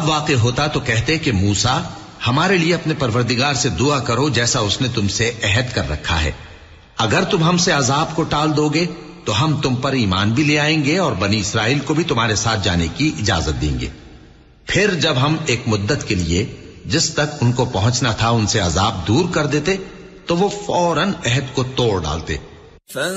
अजाब वाक़े होता तो कहते कि मूसा, हमारे लिए अपने परवरदिगार से दुआ करो जैसा उसने तुमसे अहद कर रखा है। अगर तुम हमसे अजाब को टाल दोगे तो हम तुम पर ईमान भी ले आएंगे और बनी इसराइल को भी तुम्हारे साथ जाने की इजाजत देंगे। फिर जब हम एक मुद्दत के लिए जिस तक उनको पहुंचना था उनसे अजाब दूर कर देते तो वो फौरन अहद को तोड़ डालते।